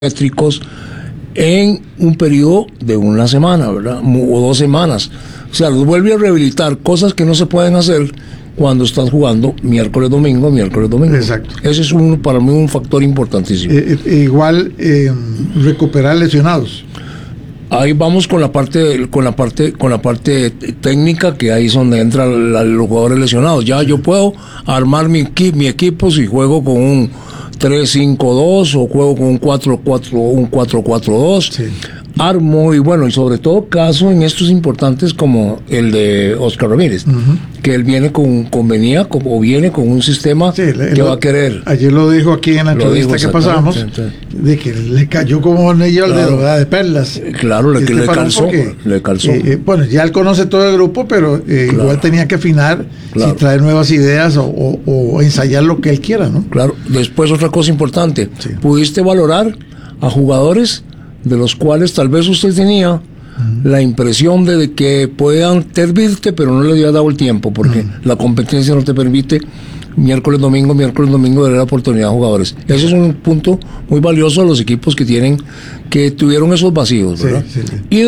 métricos en un periodo de una semana, ¿verdad? O 2 semanas. O sea, los vuelve a rehabilitar, cosas que no se pueden hacer cuando estás jugando miércoles, domingo. Exacto. Ese es para mí un factor importantísimo. Igual recuperar lesionados. Ahí vamos con la parte técnica, que ahí es donde entran los jugadores lesionados. Ya yo puedo armar mi equipo si juego con un 3-5-2 o juego con un 4-4-2. Sí. Armo, y bueno, y sobre todo caso en estos importantes como el de Oscar Ramírez, que él viene viene con un sistema que va a querer. Ayer lo dijo aquí en la entrevista que pasamos, de que le cayó como anillo al dedo, ¿verdad? De perlas. Claro, le calzó. Bueno, ya él conoce todo el grupo, pero igual tenía que afinar si trae nuevas ideas o ensayar lo que él quiera, ¿no? Claro. Después, otra cosa importante, pudiste valorar a jugadores de los cuales tal vez usted tenía la impresión de que puedan servirte, pero no le había dado el tiempo, porque la competencia no te permite miércoles, domingo, darle la oportunidad a jugadores. Ese es un punto muy valioso a los equipos que tuvieron esos vacíos, ¿verdad? Sí. Y